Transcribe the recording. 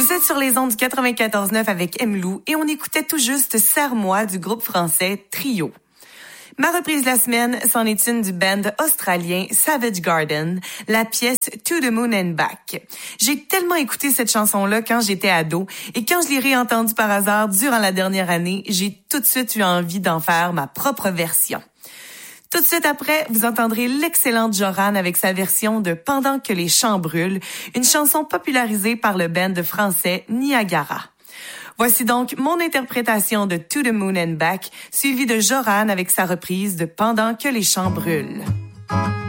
Vous êtes sur les ondes du 94.9 avec Emlou et on écoutait tout juste Serre-moi du groupe français Trio. Ma reprise de la semaine, c'en est une du band australien Savage Garden, la pièce To the Moon and Back. J'ai tellement écouté cette chanson-là quand j'étais ado et quand je l'ai réentendue par hasard durant la dernière année, j'ai tout de suite eu envie d'en faire ma propre version. Tout de suite après, vous entendrez l'excellente Joran avec sa version de Pendant que les champs brûlent, une chanson popularisée par le band français Niagara. Voici donc mon interprétation de To the Moon and Back, suivie de Joran avec sa reprise de Pendant que les champs brûlent.